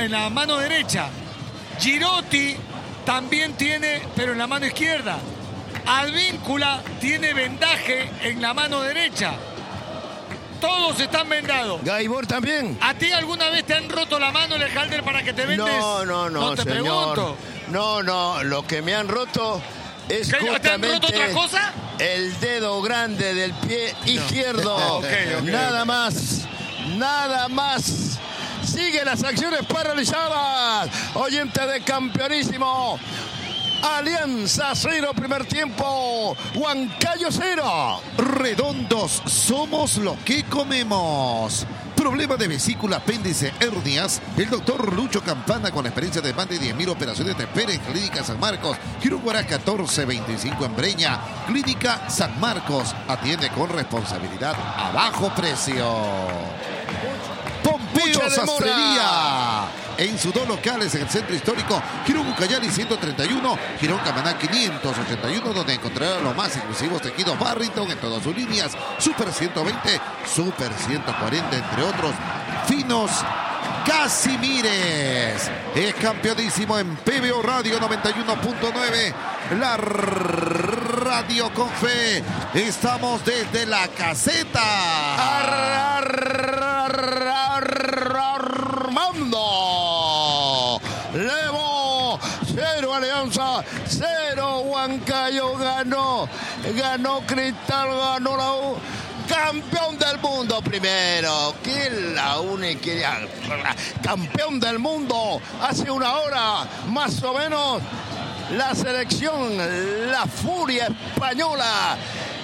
en la mano derecha. Girotti también tiene, pero en la mano izquierda. Advíncula tiene vendaje en la mano derecha. Todos están vendados. Gaibor también. ¿A ti alguna vez te han roto la mano, Lejalder, para que te vendes? No, te señor. Pregunto. No, lo que me han roto es ¿Te han justamente roto otra cosa? el dedo grande del pie izquierdo. Okay. Nada más. Sigue las acciones paralizadas. Oyente de Campeonísimo. Alianza 0, primer tiempo. Huancayo 0. Redondos somos lo que comemos. Problema de vesícula, apéndice, hernias. El doctor Lucho Campana, con la experiencia de más de 10.000 operaciones, te espera en Clínica San Marcos. Quiroguará 1425 en Breña. Clínica San Marcos. Atiende con responsabilidad a bajo precio. Pompeo Sastrería. En sus dos locales en el centro histórico, Girón Ucayali 131, Girón Camaná 581, donde encontrará los más exclusivos tejidos Barrington en todas sus líneas, Super 120, Super 140, entre otros, finos Casimires. Es campeonísimo en PBO Radio 91.9, la radio con fe. Estamos desde la caseta. Armando Levo, 0 Alianza, 0 Huancayo. Ganó Cristal, ganó la U. Campeón del mundo primero, que la única campeón del mundo hace una hora más o menos. La selección, la furia española,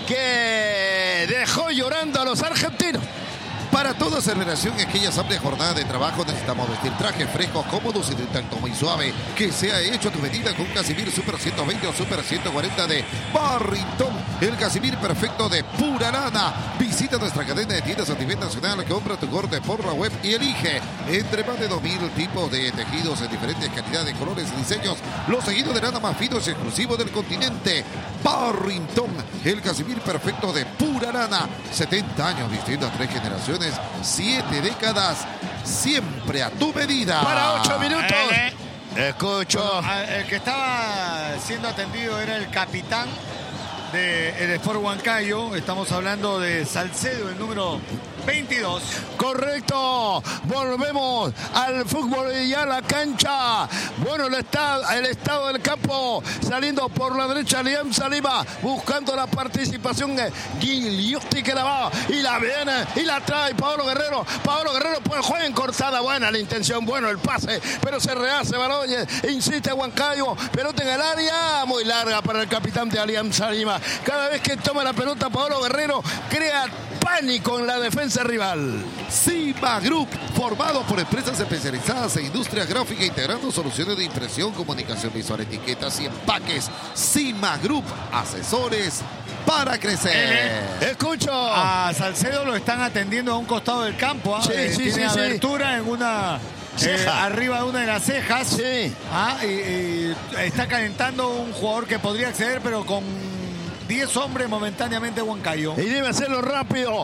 que dejó llorando a los argentinos. Para toda celebración en aquella amplia jornada de trabajo necesitamos vestir trajes frescos, cómodos y de tacto muy suave, que sea hecho a tu medida con Casimir Super 120 o Super 140 de Barrington. El Casimir perfecto de pura lana. Visita nuestra cadena de tiendas a nivel nacional, compra tu corte por la web y elige entre más de 2.000 tipos de tejidos en diferentes calidades, colores y diseños. Los tejidos de lana más finos y exclusivos del continente. Barrington, el Casimir perfecto de pura lana. 70 años vistiendo a 3 generaciones. 7 décadas, siempre a tu medida. Para 8 minutos. Escucho. El que estaba siendo atendido era el capitán del Sport Huancayo. Estamos hablando de Salcedo, el número 22. Correcto. Volvemos al fútbol y a la cancha. Bueno, el estado del campo, saliendo por la derecha Alianza Lima, buscando la participación de Gigliotti, que la va y la viene y la trae Paolo Guerrero. Pues juega en cortada, buena la intención, bueno el pase, pero se rehace Baloyes, insiste Huancayo, pelota en el área, muy larga para el capitán de Alianza Lima. Cada vez que toma la pelota Paolo Guerrero, crea pánico en la defensa rival. Cima Group, formado por empresas especializadas en industria gráfica, integrando soluciones de impresión, comunicación visual, etiquetas y empaques. Cima Group, asesores para crecer. Escucho. A Salcedo lo están atendiendo a un costado del campo. Tiene abertura en una... arriba de una de las cejas. Sí. Y está calentando un jugador que podría acceder, pero con 10 hombres momentáneamente Huancayo. Y debe hacerlo rápido,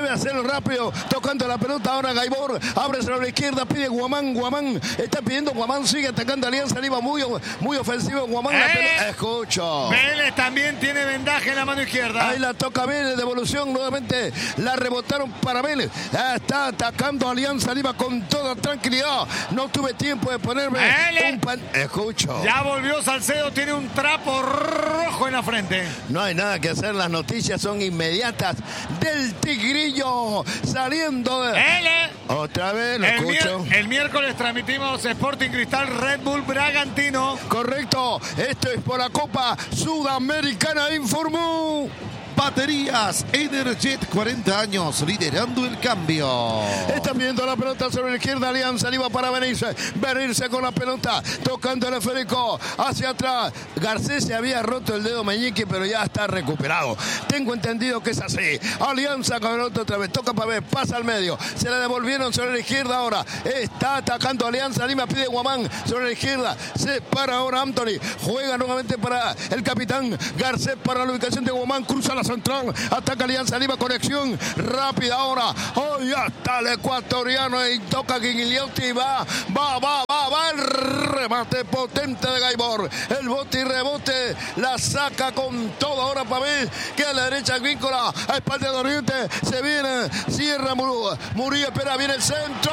tocando la pelota ahora Gaibor, abre sobre la izquierda, pide Guamán, está pidiendo Guamán, sigue atacando Alianza Lima, muy ofensivo Guamán. Escucho. Vélez también tiene vendaje en la mano izquierda. Ahí la toca Vélez, devolución nuevamente, la rebotaron para Vélez. Está atacando Alianza Lima con toda tranquilidad. No tuve tiempo de ponerme Escucho. Ya volvió Salcedo, tiene un trapo rojo en la frente. No hay nada que hacer, las noticias son inmediatas del Tigrillo saliendo de... Otra vez, lo escucho. El miércoles transmitimos Sporting Cristal Red Bull Bragantino. Correcto, esto es por la Copa Sudamericana, informó. Baterías Energet, 40 años, liderando el cambio. Está viendo la pelota sobre la izquierda, Alianza Lima para venirse con la pelota, tocando el esférico hacia atrás. Garcés se había roto el dedo meñique, pero ya está recuperado. Tengo entendido que es así. Alianza con el otro otra vez, toca para ver, pasa al medio, se la devolvieron sobre la izquierda ahora. Está atacando Alianza Lima, pide Guamán sobre la izquierda, se para ahora Anthony, juega nuevamente para el capitán Garcés para la ubicación de Guamán, cruza la central, ataca Alianza Lima, conexión rápida ahora. Ya está el ecuatoriano y toca Gigliotti, va remate potente de Gaibor. El bote y rebote. La saca con todo ahora Pavés. Queda a la derecha Víncula. A espalda de Oriente. Se viene. Cierra Murillo. Espera. Viene el centro.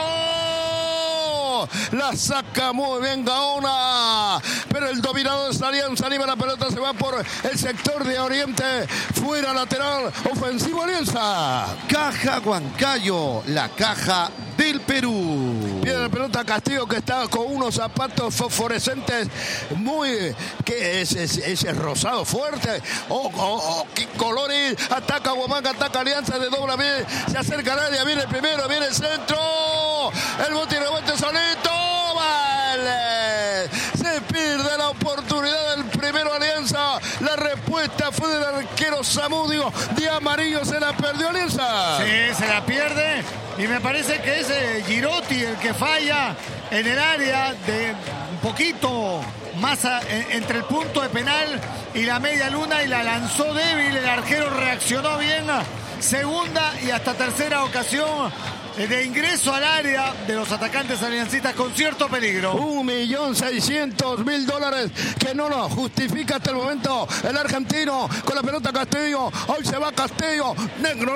La saca muy bien Gaona. Pero el dominador es Alianza Lima. La pelota se va por el sector de Oriente. Fuera lateral. Ofensivo Alianza. Caja Huancayo, la caja del Perú. Viene la pelota Castillo, que está con unos zapatos fosforescentes muy, que ese rosado fuerte, qué colores. Ataca Huamanga, ataca Alianza de doble vez, se acerca a área, viene el primero, viene el centro, el bote y rebote solito, vale, se pierde la oportunidad del primero Alianza. La respuesta fue del arquero Zamudio, de amarillo se la perdió Alianza. Sí, se la pierde. Y me parece que es Girotti el que falla en el área de un poquito más entre el punto de penal y la media luna, y la lanzó débil. El arquero reaccionó bien. Segunda y hasta tercera ocasión de ingreso al área de los atacantes aliancistas con cierto peligro. $1.600.000 que no lo justifica hasta el momento el argentino con la pelota Castillo. Hoy se va Castillo. Negro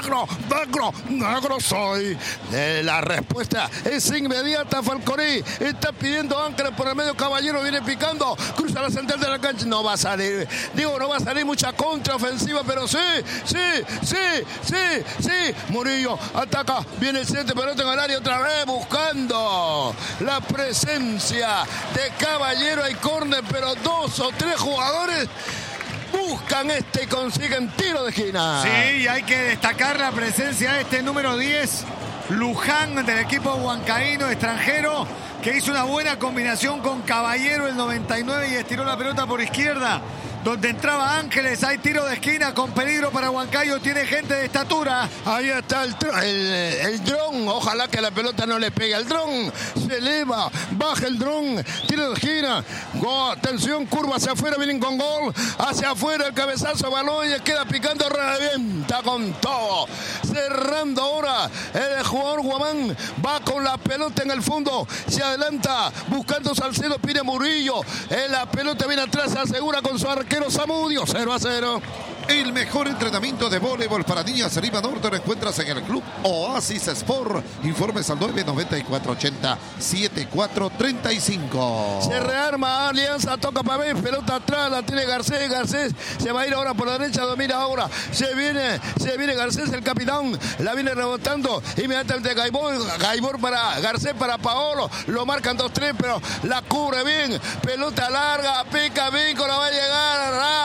soy. La respuesta es inmediata. Falconi está pidiendo Ángeles por el medio. Caballero viene picando. Cruza la central de la cancha. No va a salir. No va a salir mucha contraofensiva, pero sí. Murillo ataca. Viene el centro, pelota en el área otra vez, buscando la presencia de Caballero. Hay córner, pero 2 o 3 jugadores buscan y consiguen tiro de esquina. Sí, y hay que destacar la presencia de este número 10, Luján, del equipo huancaíno extranjero, que hizo una buena combinación con Caballero, el 99, y estiró la pelota por izquierda, donde entraba Ángeles. Hay tiro de esquina con peligro para Huancayo. Tiene gente de estatura. Ahí está el dron. Ojalá que la pelota no le pegue al dron. Se eleva, baja el dron. Tiro de esquina. Atención, curva hacia afuera. Vienen con gol. Hacia afuera el cabezazo. Baloyes queda picando. Revienta con todo. Cerrando ahora. El jugador Guamán va con la pelota en el fondo. Se adelanta buscando Salcedo. Pide Murillo. La pelota viene atrás. Se asegura con su arquero Zamudio. 0-0. El mejor entrenamiento de voleibol para niñas Lima Norte lo encuentras en el Club Oasis Sport. Informes al 994-80-7435. Se rearma Alianza, toca Pavés, pelota atrás, la tiene Garcés. Garcés se va a ir ahora por la derecha, domina ahora. Se viene Garcés, el capitán, la viene rebotando inmediatamente Gaibor para Garcés, para Paolo. Lo marcan 2-3, pero la cubre bien. Pelota larga, pica Víncula, va a llegar.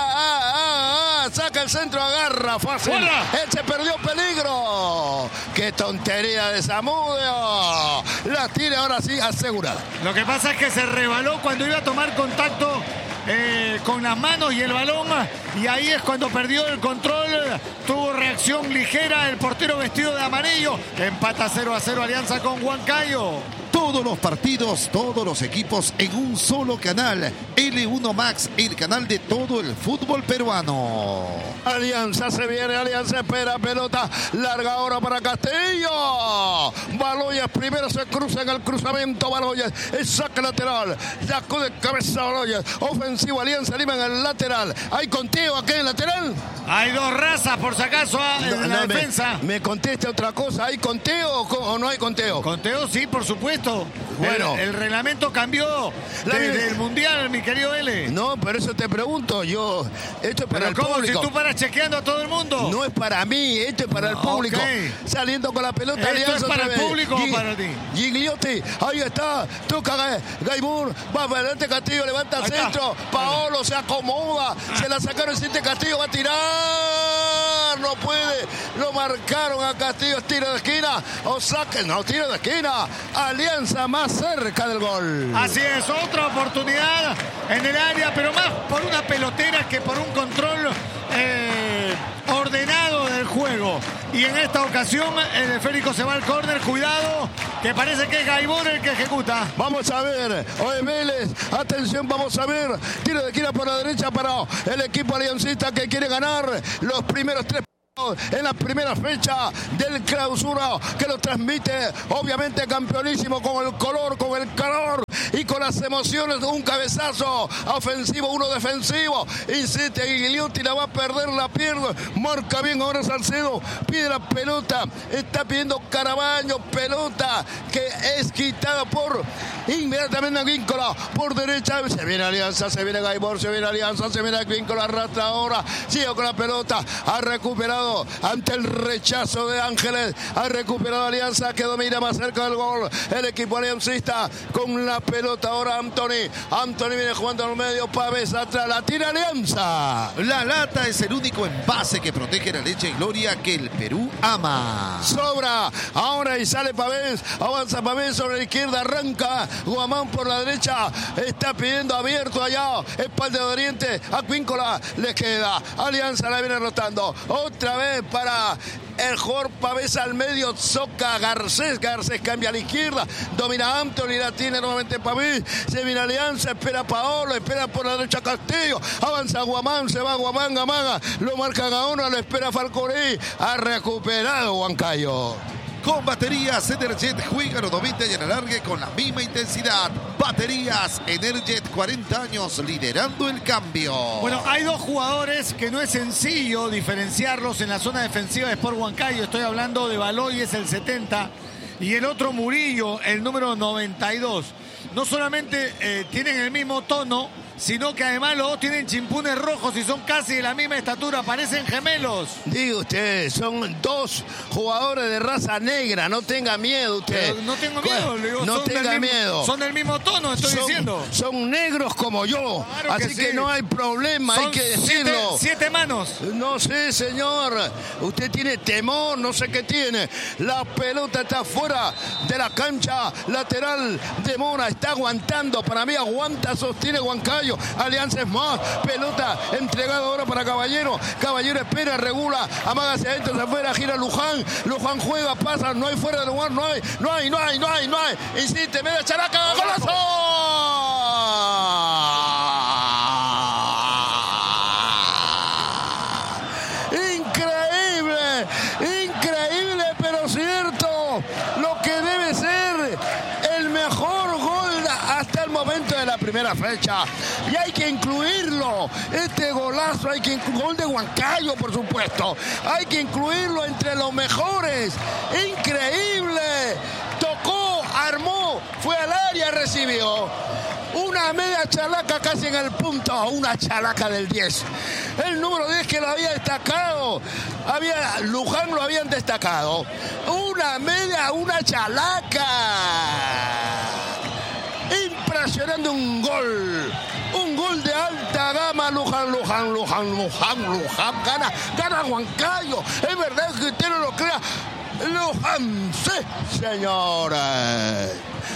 Saca el centro, agarra fácil. Se perdió peligro. Qué tontería de Zamudio. La tiene ahora sí asegurada. Lo que pasa es que se rebaló cuando iba a tomar contacto con las manos y el balón, y ahí es cuando perdió el control. Tuvo reacción ligera el portero vestido de amarillo. Empata 0-0 Alianza con Huancayo. Todos los partidos, todos los equipos en un solo canal. L1 Max, el canal de todo el fútbol peruano. Alianza se viene, Alianza espera, pelota larga ahora para Castillo. Baloyes primero se cruza en el cruzamiento. Baloyes, el saque lateral. Sacó de cabeza Baloyes. Ofensivo Alianza Lima en el lateral. ¿Hay conteo aquí en el lateral? Hay 2 razas por si acaso en la defensa. Me conteste otra cosa. ¿Hay conteo o no hay conteo? Conteo sí, por supuesto. Bueno, el reglamento cambió desde el Mundial, mi querido L. No, pero eso te pregunto yo. Esto es para el público. Si tú paras chequeando a todo el mundo. No es para mí, esto es para el público. Okay. Saliendo con la pelota. ¿Esto Alianza es para el público o para ti? Gigliotti, ahí está. Toca Gaibor, va para adelante Castillo, levanta el centro. Paolo se acomoda. Se la sacaron el siguiente Castillo, va a tirar. No puede. Lo marcaron a Castillo. Tiro de esquina. O saque. No, tiro de esquina. Alianza más cerca del gol. Así es, otra oportunidad en el área, pero más por una pelotera que por un control ordenado del juego. Y en esta ocasión el esférico se va al córner. Cuidado, que parece que es Gaibor el que ejecuta. Vamos a ver, Oe Vélez, atención, vamos a ver. Tiro de esquina por la derecha para el equipo aliancista que quiere ganar los primeros 3 en la primera fecha del clausura, que lo transmite obviamente campeonísimo con el color, con el calor y con la las emociones, un cabezazo ofensivo, uno defensivo. Insiste Gigliotti, la va a perder, la pierde. Marca bien ahora Salcedo, pide la pelota, está pidiendo Carabaño, pelota que es quitada por inmediatamente Advíncula, por derecha, se viene Alianza, se viene Gaibor, se viene Alianza, se viene Advíncula, arrastra ahora, sigue con la pelota, ha recuperado ante el rechazo de Ángeles, ha recuperado Alianza que domina más cerca del gol, el equipo aliancista con la pelota ahora Anthony viene jugando en el medio, Pavés atrás, la tira Alianza. La lata es el único envase que protege la leche y gloria que el Perú ama. Sobra, ahora y sale Pavés, avanza Pavés sobre la izquierda, arranca Guamán por la derecha, está pidiendo abierto allá, espalda de Oriente, Advíncula le queda, Alianza la viene rotando, otra vez para el jugador Pavés al medio, toca Garcés cambia a la izquierda, domina Anthony, la tiene nuevamente Pavés, se viene Alianza, espera Paolo, espera por la derecha Castillo, avanza Guamán, se va Guamán, Gamaga, lo marca Gaona, lo espera Falcorí, ha recuperado Huancayo. Con baterías Energet, juega los 90 y en alargue con la misma intensidad. Baterías Energet, 40 años liderando el cambio. Bueno, hay dos jugadores que no es sencillo diferenciarlos en la zona defensiva de Sport Huancayo. Estoy hablando de Baloy, es el 70, y el otro Murillo, el número 92. No solamente tienen el mismo tono, sino que además los dos tienen chimpunes rojos y son casi de la misma estatura, parecen gemelos. Diga usted, son dos jugadores de raza negra, no tenga miedo usted. Pero no tengo miedo, le digo, no tenga miedo. Son del mismo tono, estoy diciendo. Son negros como yo, claro, así que no hay problema, hay que decirlo. Siete manos. No sé, señor, usted tiene temor, no sé qué tiene. La pelota está fuera de la cancha, lateral de Mora, está aguantando, para mí aguanta, sostiene Huancayo. Alianza es más, pelota entregada ahora para Caballero espera, regula, amaga hacia adentro, hacia afuera, gira Luján juega, pasa, no hay fuera de lugar, no hay, insiste, media characa, ¡golazo! Increíble, pero cierto, lo que debe ser el mejor gol hasta el momento de la primera fecha, y hay que incluirlo, este golazo, gol de Huancayo, por supuesto, hay que incluirlo entre los mejores. Increíble, tocó, armó, fue al área, recibió una media chalaca casi en el punto, una chalaca del 10, el número 10 que lo había destacado, Luján lo habían destacado, una chalaca, impresionante, un gol de alta gama. Luján, gana Huancayo, es verdad que usted no lo crea, Luján, sí, señores.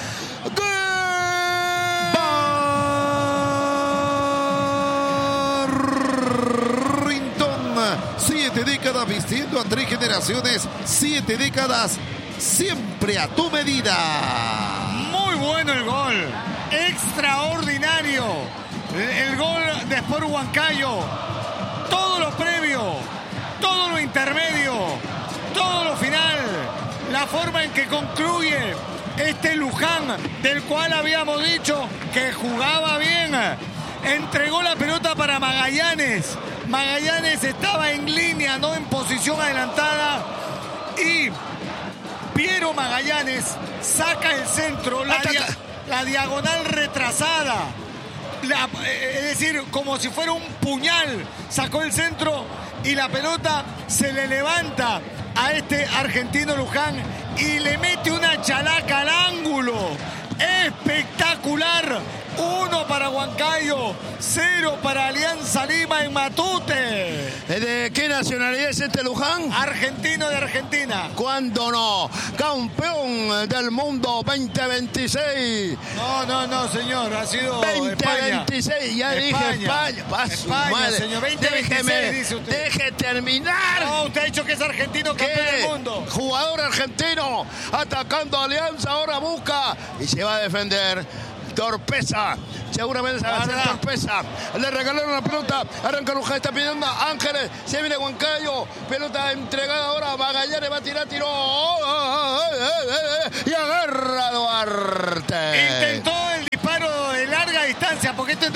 Barrington, 7 décadas vistiendo a 3 generaciones, 7 décadas siempre a tu medida. Muy bueno el gol, extraordinario el gol de Sport Huancayo, todo lo previo, todo lo intermedio, todo lo final, la forma en que concluye este Luján, del cual habíamos dicho que jugaba bien, entregó la pelota para Magallanes estaba en línea, no en posición adelantada, y Piero Magallanes saca el centro, la diagonal retrasada, es decir, como si fuera un puñal, sacó el centro y la pelota se le levanta a este argentino Luján y le mete una chalaca al ángulo. Espectacular. 1 para Huancayo, 0 para Alianza Lima en Matute. ¿De qué nacionalidad es este Luján? Argentino de Argentina. ¿Cuándo no? Campeón del mundo 2026. No, señor, ha sido 2026, España. Ya dije España. España, señor, 2026 dice usted. Deje terminar. No, usted ha dicho que es argentino, campeón del mundo. Jugador argentino, atacando a Alianza, ahora busca y se va a defender. Torpeza, seguramente se va a hacer torpeza. Le regalaron la pelota, arranca Luján, está pidiendo a Ángeles, se viene Huancayo, pelota entregada ahora, Magallanes va a tirar, tiró y agarra Duarte. Intentó el disparo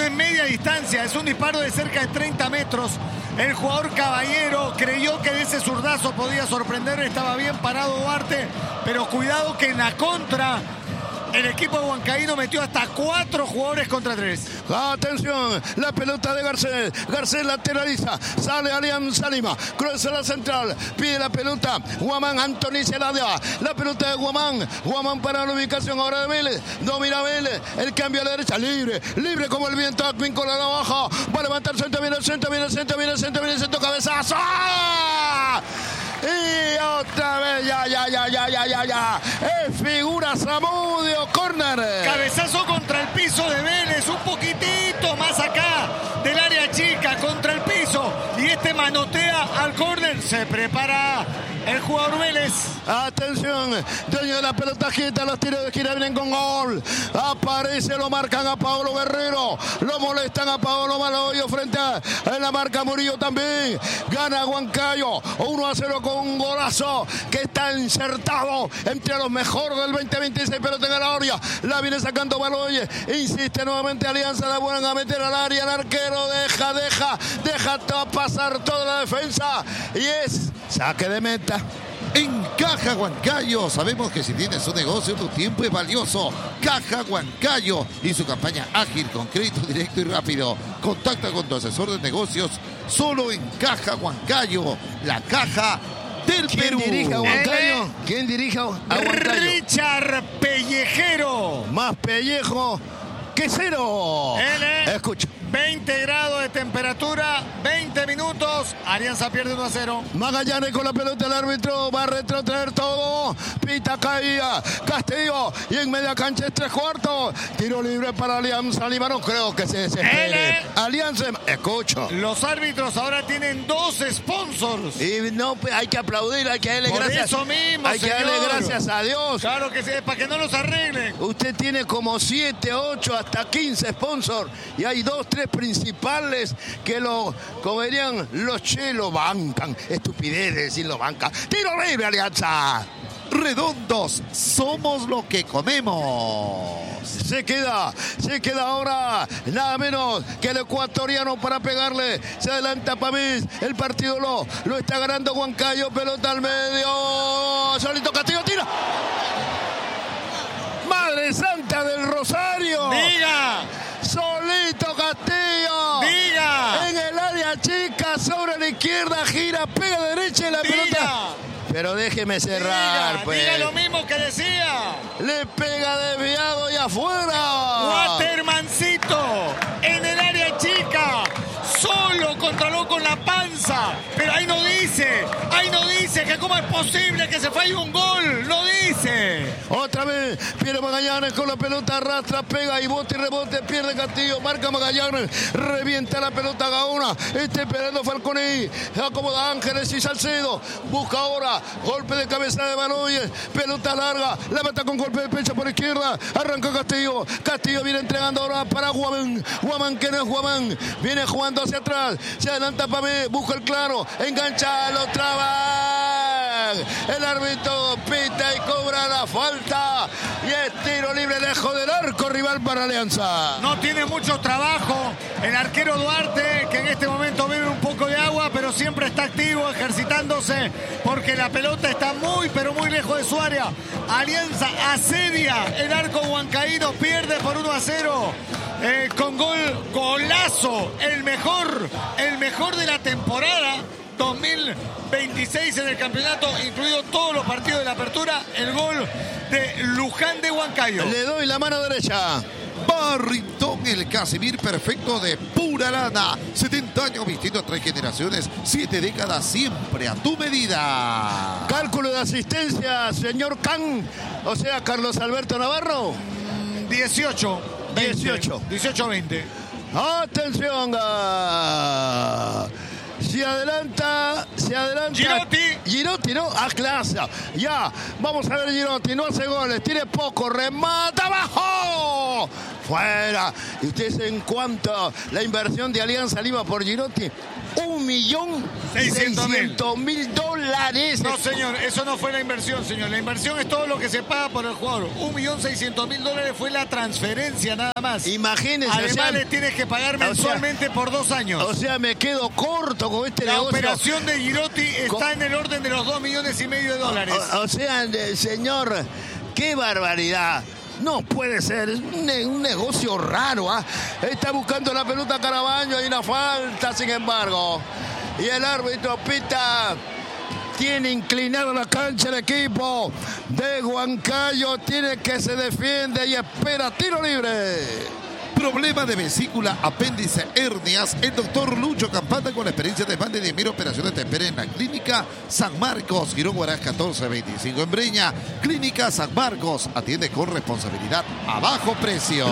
no es media distancia, es un disparo de cerca de 30 metros. El jugador Caballero creyó que de ese zurdazo podía sorprender, estaba bien parado Duarte, pero cuidado que en la contra el equipo de Huancaíno metió hasta 4 jugadores contra 3. Atención, la pelota de Garcés. Garcés lateraliza, sale Alianza Lima, cruza la central, pide la pelota Guamán, Anthony Celadia. La pelota de Guamán, Guamán para la ubicación ahora de Vélez, domina Vélez, el cambio a la derecha, libre como el viento, Advíncula la baja, va a levantar el centro, viene el centro, cabezazo. Y otra vez, ya. Es figura Zamudio, córner. Cabezazo contra el piso de Vélez, un poquitito más acá del área chica, contra el piso. Y este manotea al córner, se prepara el jugador Vélez. Atención, dueño de la pelota agita, los tiros de esquina vienen con gol. Aparece, lo marcan a Paolo Guerrero, lo molestan a Paolo Maloyo frente a la marca Murillo también. Gana Huancayo 1-0 con un golazo que está insertado entre los mejores del 2026, pelota en la orilla, la viene sacando Maloyo, insiste nuevamente Alianza, la vuelven a meter al área, el arquero deja pasar toda la defensa y es saque de meta. En Caja Huancayo sabemos que si tienes un negocio tu tiempo es valioso. Caja Huancayo y su campaña ágil con crédito directo y rápido. Contacta con tu asesor de negocios solo en Caja Huancayo, la caja del Perú. ¿Quién dirige a Huancayo? ¿Quién dirige a Huancayo? Richard Pellejero. Más pellejo que cero. Escucha. 20 grados de temperatura, 20 minutos, Alianza pierde 1-0. Magallanes con la pelota, el árbitro va a retrotraer todo, pita caía, Castillo, y en media cancha es 3/4, tiro libre para Alianza Lima, no creo que se desespere. Alianza, escucho. Los árbitros ahora tienen 2 sponsors. Y no, hay que aplaudir, hay que darle Por gracias. eso mismo, hay que darle gracias a Dios. Claro que sí, para que no los arreglen. Usted tiene como 7, 8, hasta 15 sponsors, y hay 2, 3 principales que como dirían los chelos, bancan. Estupidez de decir lo bancan. Tiro libre, Alianza. Redondos, somos lo que comemos. Se queda ahora nada menos que el ecuatoriano para pegarle. Se adelanta Pamís. El partido lo está ganando Huancayo. Pelota al medio. Solito Castillo tira. Madre Santa del Rosario. Diga. Solito Castillo. Diga. En el área chica, sobre la izquierda, gira, pega derecha y la pelota. Pero déjeme cerrar, pues. Diga lo mismo que decía. Le pega desviado y afuera. Watermancito en el área chica. Solo controló con la panza. Pero ahí no dice que cómo es posible que se falle un gol. No dice. Otra vez, pierde Magallanes con la pelota, arrastra, pega y bote y rebote, pierde Castillo, marca Magallanes, revienta la pelota Gaona, está esperando Falconi, acomoda Ángeles y Salcedo, busca ahora, golpe de cabeza de Baloyes, pelota larga, la mata con golpe de pecho por izquierda, arranca Castillo, Castillo viene entregando ahora para Guamán, Guamán que no es Guamán, viene jugando hacia atrás, se adelanta para mí, busca el claro, engancha, lo traba, el árbitro pita y cobra la falta y es tiro libre lejos del arco rival para Alianza. No tiene mucho trabajo el arquero Duarte, que en este momento bebe un poco de agua, pero siempre está activo, ejercitándose, porque la pelota está muy, pero muy lejos de su área. Alianza asedia el arco huancaíno, pierde por 1-0. Con golazo, el mejor de la temporada 2026 en el campeonato, incluido todos los partidos de la apertura, el gol de Luján de Huancayo. Le doy la mano derecha. Barrington, el Casimir perfecto de pura lana. 70 años vistiendo a 3 generaciones, 7 décadas, siempre a tu medida. Cálculo de asistencia, señor Can, o sea, Carlos Alberto Navarro. 18-20. Atención. Se adelanta. Girotti, ¿no? Clase. Ya, vamos a ver Girotti, no hace goles, tiene poco, remata abajo. Fuera. ¿Y ustedes en cuanto a la inversión de Alianza Lima por Girotti? 1.600.000 dólares. No, señor, eso no fue la inversión, señor. La inversión es todo lo que se paga por el jugador. 1.600.000 dólares fue la transferencia, nada más. Imagínense. Además, le tienes que pagar mensualmente por 2 años. O sea, me quedo corto con este negocio. La operación de Girotti está en el orden de los 2,5 millones de dólares. O sea, señor, qué barbaridad. No puede ser, es un negocio raro. Está buscando la pelota Carabaño, hay una falta, sin embargo. Y el árbitro pita. Tiene inclinado la cancha el equipo de Huancayo. Tiene que se defiende y espera tiro libre. Problema de vesícula, apéndice, hernias. El doctor Lucho Campana, con la experiencia de más de 10.000 operaciones, te espera en la Clínica San Marcos, Girón Huaraz 1425 en Breña. Clínica San Marcos, atiende con responsabilidad a bajo precio.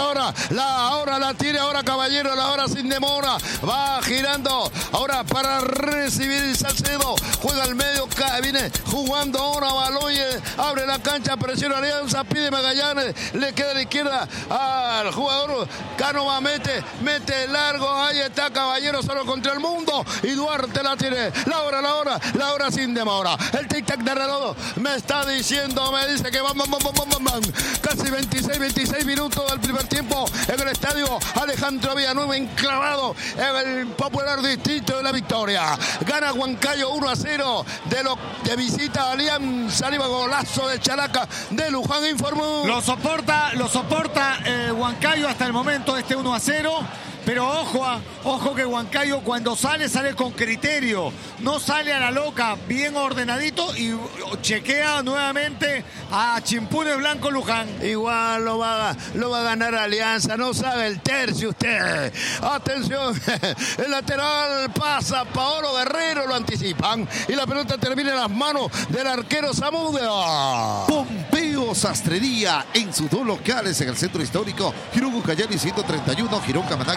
La hora la tiene ahora Caballero, la hora sin demora. Va girando ahora para recibir Salcedo. Juega al medio, viene jugando ahora Baloye. Abre la cancha, presiona Alianza, pide Magallanes. Le queda a la izquierda al jugador Cánova, mete largo, ahí está Caballero solo contra el mundo y Duarte la tiene. La hora sin demora. El tic-tac de reloj me está diciendo, me dice que van. Casi 26 minutos del primer tiempo en el estadio Alejandro Villanueva, enclavado en el popular distrito de La Victoria. Gana Huancayo 1-0 de visita a Alianza Lima, golazo de Chalaca de Luján, informó. Lo soporta Huancayo hasta el momento, 1-0. Pero ojo que Huancayo cuando sale con criterio, no sale a la loca, bien ordenadito y chequea nuevamente a Chimpunes Blanco Luján. Igual lo va a ganar Alianza, no sabe el tercio usted. Atención, el lateral pasa Paolo Guerrero, lo anticipan y la pelota termina en las manos del arquero Zamudio. Pompeo Sastrería en sus 2 locales en el centro histórico, Girón Ucayali 131, Girón Camaná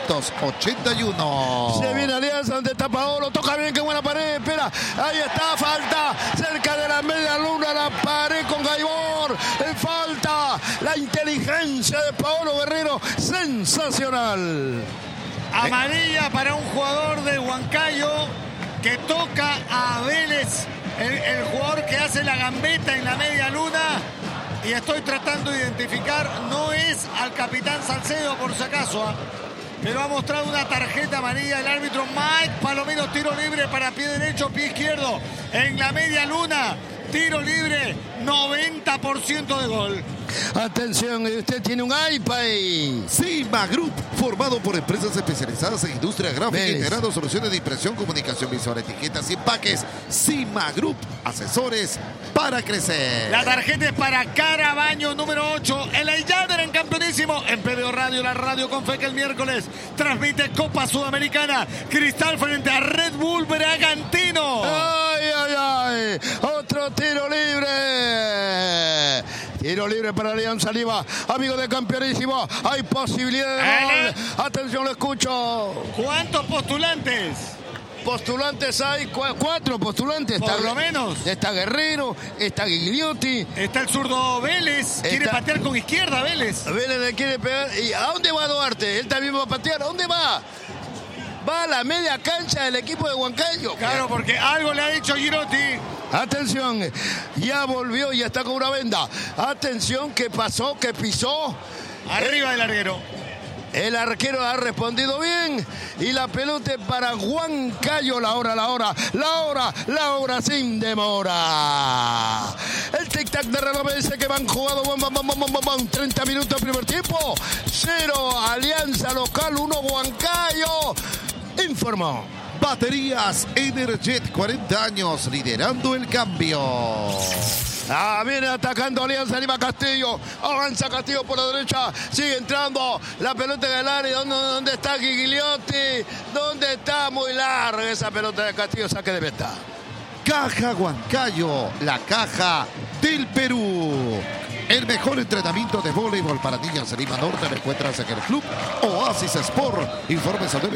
581. Se viene Alianza, donde está Paolo, toca bien, qué buena pared, espera, ahí está, falta, cerca de la media luna, la pared con Gaibor, falta, la inteligencia de Paolo Guerrero, sensacional. Amarilla para un jugador de Huancayo que toca a Vélez, el jugador que hace la gambeta en la media luna. Y estoy tratando de identificar, no es al capitán Salcedo por si acaso, pero ha mostrado una tarjeta amarilla el árbitro Mike Palomino. Tiro libre para pie derecho, pie izquierdo en la media luna. Tiro libre, 90% de gol. Atención, usted tiene un iPad. Cima Group, formado por empresas especializadas en industria gráfica, integrando soluciones de impresión, comunicación visual, etiquetas y empaques. Cima Group, asesores para crecer. La tarjeta es para Carabaño, número 8. El Ayadra en campeonísimo. En PBO Radio, la radio con fe que el miércoles transmite Copa Sudamericana. Cristal frente a Red Bull Bragantino. ¡Ay! Otro tiro libre. Tiro libre para Alianza Lima. Amigo de campeonísimo. Hay posibilidad de gol. Atención, lo escucho. ¿Cuántos postulantes? Postulantes hay 4 postulantes. Por lo menos. Está Guerrero, está Gigliotti. Está el zurdo Vélez. Quiere patear con izquierda Vélez. Vélez le quiere pegar. ¿Y a dónde va Duarte? Él también va a patear. ¿A dónde va? Va a la media cancha del equipo de Huancayo. Claro, porque algo le ha dicho Girotti. Atención, ya volvió, ya está con una venda. Atención, ¿qué pasó? ¿Qué pisó? Arriba del larguero. El arquero ha respondido bien. Y la pelota para Huancayo. La hora sin demora. El tic-tac de reloj dice que van jugado 30 minutos primer tiempo. 0 Alianza local, 1 Huancayo. Informó. Baterías Energet, 40 años, liderando el cambio. Viene atacando Alianza Lima Castillo. Avanza Castillo por la derecha. Sigue entrando la pelota en el área. ¿Dónde está Gigliotti? ¿Dónde está? Muy larga esa pelota de Castillo. Saque de meta. Caja Huancayo, la caja del Perú. El mejor entrenamiento de voleibol para niños en Lima Norte lo encuentras en el Club Oasis Sport. Informes al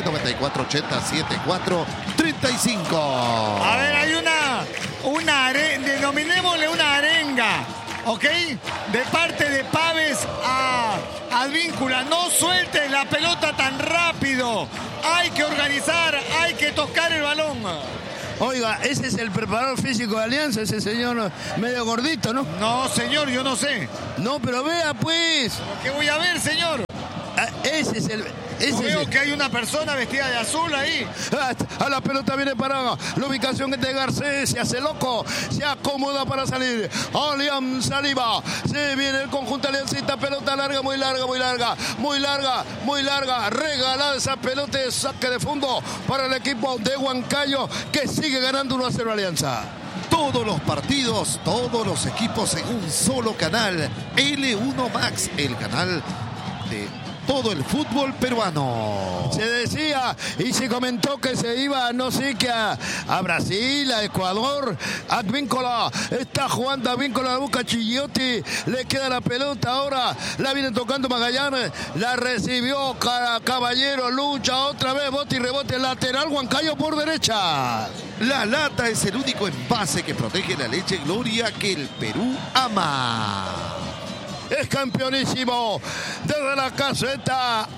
94807435. A ver, hay una denominémosle una arenga. ¿ok? De parte de Paves a Advíncula. No sueltes la pelota tan rápido. Hay que organizar, hay que tocar el balón. Oiga, ese es el preparador físico de Alianza, ese señor medio gordito, ¿no? No, señor, yo no sé. No, pero vea, pues. ¿Qué voy a ver, señor? Ese es el... Veo que hay una persona vestida de azul ahí. A la pelota viene para la ubicación de Garcés. Se hace loco. Se acomoda para salir. Alianza Lima. Se viene el conjunto aliancista. Pelota larga, muy larga, muy larga. Muy larga, muy larga. Regalada esa pelota de saque de fondo para el equipo de Huancayo, que sigue ganando 1-0 Alianza. Todos los partidos, todos los equipos en un solo canal. L1 Max, el canal de todo el fútbol peruano. Se decía y se comentó que se iba, no sé qué, a Brasil, a Ecuador. Advíncula está jugando, Advíncula la busca Chillotti, le queda la pelota ahora, la viene tocando Magallanes, la recibió Caballero, lucha otra vez, bote y rebote lateral, Huancayo por derecha. La lata es el único envase que protege la leche Gloria que el Perú ama. Es campeonísimo desde la caseta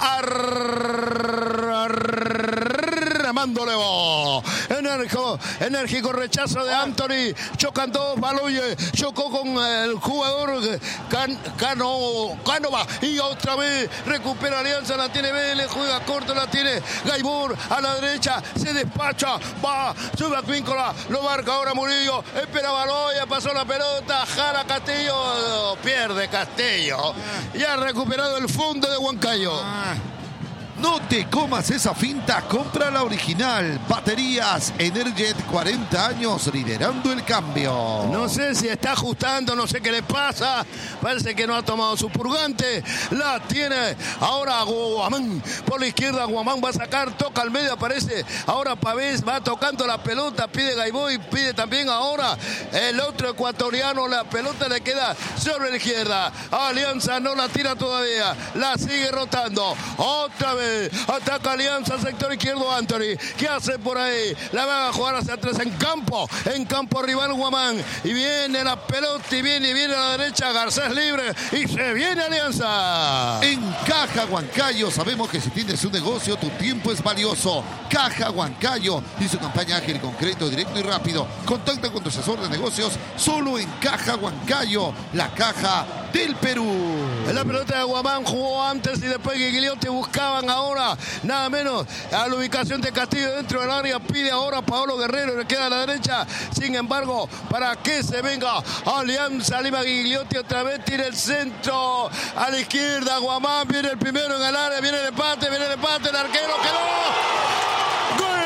Armando Levo. Enérgico rechazo de Anthony. Chocan dos, Baloye chocó con el jugador Cánova. Y otra vez recupera Alianza, la tiene Vélez, juega corto, la tiene Gaibor a la derecha, se despacha, va, sube a Advíncula, lo marca ahora Murillo, espera Baloya, pasó la pelota, jala Castillo, pierde Castillo. Ya ha recuperado el fondo de Huancayo. No te comas esa finta, compra la original. Baterías Energet, 40 años liderando el cambio. No sé si está ajustando, no sé qué le pasa. Parece que no ha tomado su purgante. La tiene ahora Guamán. Por la izquierda Guamán va a sacar, toca al medio, aparece. Ahora Pavés va tocando la pelota, pide Gaiboy, pide también ahora el otro ecuatoriano. La pelota le queda sobre la izquierda. Alianza no la tira todavía, la sigue rotando. Otra vez ataca Alianza, sector izquierdo Anthony. ¿Qué hace por ahí? La van a jugar hacia atrás en campo rival Guamán. Y viene la pelota y viene a la derecha. Garcés libre y se viene Alianza. En Caja Huancayo sabemos que si tienes un negocio, tu tiempo es valioso. Caja Huancayo y su campaña ágil, concreto, directo y rápido. Contacta con tu asesor de negocios solo en Caja Huancayo, la caja del Perú. La pelota de Guamán jugó antes y después Gigliotti buscaban ahora nada menos a la ubicación de Castillo dentro del área. Pide ahora Paolo Guerrero, le queda a la derecha. Sin embargo, para que se venga Alianza Lima, Gigliotti otra vez tira el centro a la izquierda. Guamán viene el primero en el área, viene el empate, el arquero quedó. ¡Gol!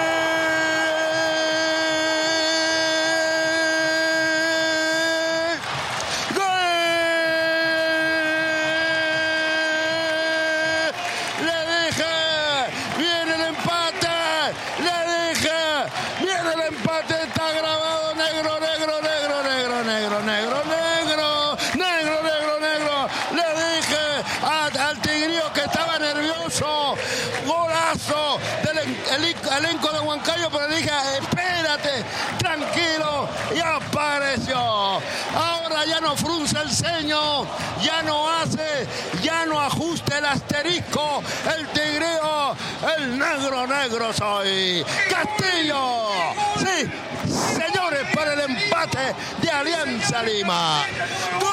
Golazo del elenco de Huancayo, pero le dije, espérate, tranquilo, y apareció. Ahora ya no frunce el ceño, ya no ajusta el asterisco, el tigreo, el negro soy. Castillo, sí, señores, para el empate de Alianza Lima. ¡Gol!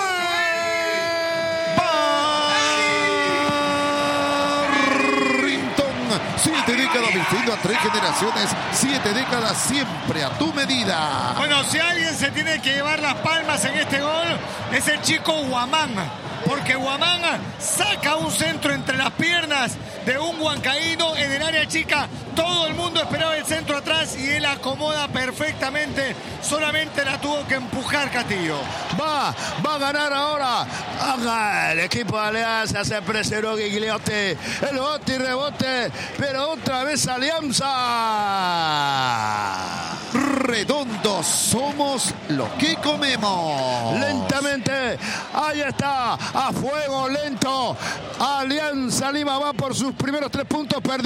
7 décadas vistiendo a 3 generaciones, 7 décadas siempre a tu medida. Bueno, si alguien se tiene que llevar las palmas en este gol, es el chico Guamán. Porque Guamán saca un centro entre las piernas de un huancaíno en el área chica. Todo el mundo esperaba el centro atrás y él acomoda perfectamente. Solamente la tuvo que empujar Castillo. Va a ganar ahora. El equipo de Alianza, se presionó Gigliotti. El bote y rebote, pero otra vez Alianza. Redondos, somos lo que comemos. Lentamente, ahí está, a fuego lento. Alianza Lima va por sus primeros 3 puntos, perdió 1-0.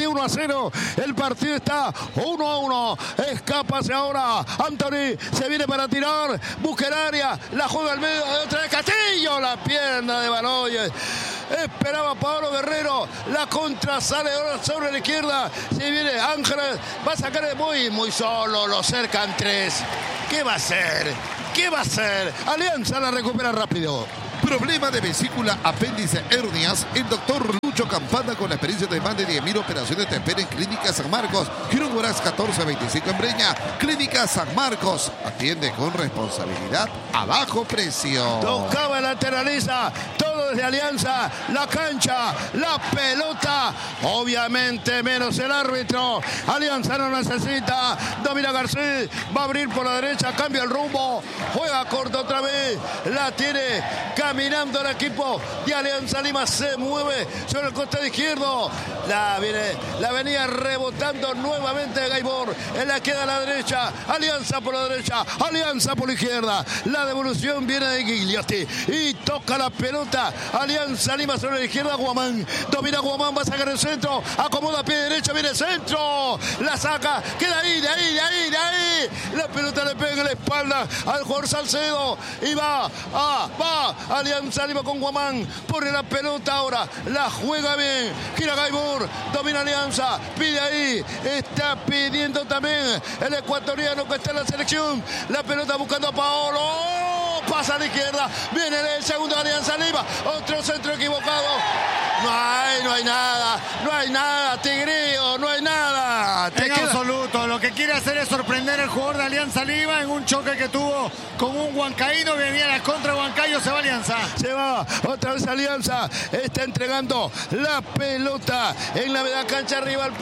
0. El partido está 1-1. Escápase ahora. Anthony se viene para tirar. Busca el área. La juega al medio. Otra vez Castillo. La pierna de Baloyes. Esperaba Paolo Guerrero. La contra sale ahora sobre la izquierda. Se viene Ángeles. Va a sacar muy solo. Lo cercan 3. ¿Qué va a hacer? ¿Qué va a hacer? Alianza la recupera rápido. Problema de vesícula, apéndice, hernias. El doctor Lucho Campana, con la experiencia de más de 10.000 operaciones, te espera en Clínica San Marcos. Quirón Guaraz 1425 en Breña. Clínica San Marcos. Atiende con responsabilidad a bajo precio. Tocaba, lateraliza. Todo desde Alianza. La cancha, la pelota. Obviamente menos el árbitro. Alianza no necesita. Domina Garcés. Va a abrir por la derecha. Cambia el rumbo. Juega corto otra vez. La tiene caminando el equipo de Alianza Lima. Se mueve sobre el costado izquierdo. La venía rebotando nuevamente Gaibor. En la queda a la derecha. Alianza por la derecha. Alianza por la izquierda. La devolución viene de Gigliotti. Y toca la pelota. Alianza Lima sobre la izquierda. Guamán. Domina Guamán. Va a sacar el centro. Acomoda pie derecho. Viene el centro. La saca. Queda ahí, de ahí. La pelota le pega en la espalda al jugador Salcedo. Y va. Alianza Lima con Guamán. Pone la pelota ahora. La juega bien. Gira Gaibor. Domina Alianza. Pide ahí. Está pidiendo también el ecuatoriano que está en la selección. La pelota buscando a Paolo. Pasa a la izquierda. Viene el segundo de Alianza Lima. Otro centro equivocado. No hay nada. Tigrillo, no hay nada. En absoluto. Lo que quiere hacer es sorprender al jugador de Alianza Lima en un choque que tuvo con un huancaíno. Venía a la contra Huancayo. Se va Alianza. Se va. Otra vez Alianza. Está entregando la pelota en la media cancha rival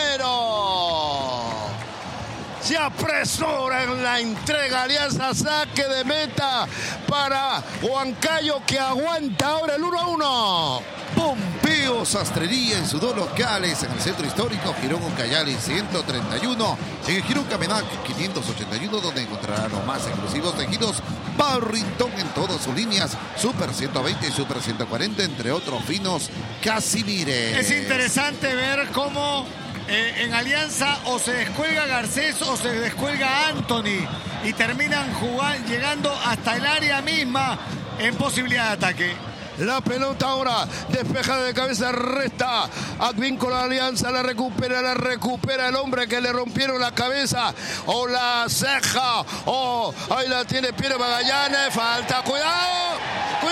primero. Se apresura en la entrega Alianza. Saque de meta para Huancayo, que aguanta ahora el 1-1. Pompeo Sastrería en sus dos locales en el centro histórico Girón Ucayali 131, en el Girón Camenac 581, donde encontrarán los más exclusivos tejidos Barrington en todas sus líneas, Super 120 y Super 140, entre otros finos Casimires. Es interesante ver cómo en Alianza o se descuelga Garcés o se descuelga Anthony y terminan llegando hasta el área misma en posibilidad de ataque. La pelota ahora despejada de cabeza, resta Advíncula de Alianza, la recupera el hombre que le rompieron la cabeza o la ceja. Ahí la tiene Piero Magallanes, falta, cuidado.